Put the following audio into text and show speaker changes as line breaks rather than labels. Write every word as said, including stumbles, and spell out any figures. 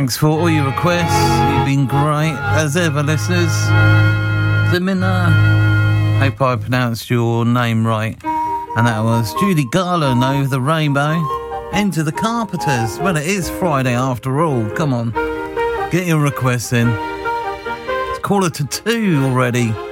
Thanks for all your requests. You've been great as ever, listeners. Zemina, hope I pronounced your name right. And that was Judy Garland over the Rainbow. Enter the Carpenters. Well, it is Friday after all. Come on, get your requests in. It's quarter to two already.